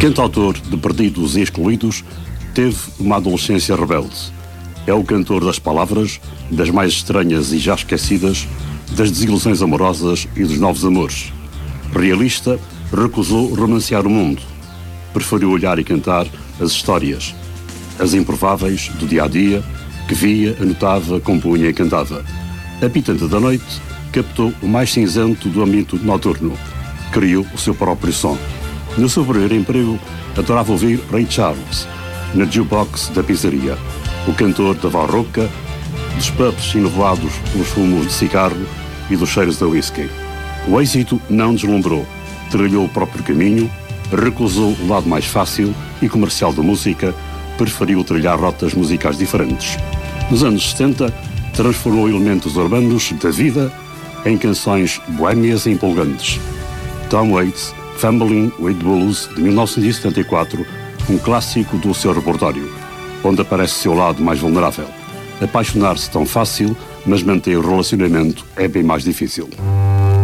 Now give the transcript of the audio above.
Cantautor de Perdidos e Excluídos, teve uma adolescência rebelde. É o cantor das palavras, das mais estranhas e já esquecidas, das desilusões amorosas e dos novos amores. Realista, recusou romancear o mundo. Preferiu olhar e cantar as histórias, as improváveis do dia-a-dia, que via, anotava, compunha e cantava. Apitante da noite, captou o mais cinzento do ambiente noturno. Criou o seu próprio som. No seu primeiro emprego, adorava ouvir Ray Charles, na jukebox da pizzaria. O cantor da voz rouca, dos pubs enovoados pelos fumos de cigarro e dos cheiros da whisky. O êxito não deslumbrou. Trilhou o próprio caminho, recusou o lado mais fácil e comercial da música, preferiu trilhar rotas musicais diferentes. Nos anos 70, transformou elementos urbanos da vida em canções boémias e empolgantes. Tom Waits, Family with Blues, de 1974, um clássico do seu repertório, onde aparece seu lado mais vulnerável. Apaixonar-se tão fácil, mas manter o relacionamento é bem mais difícil.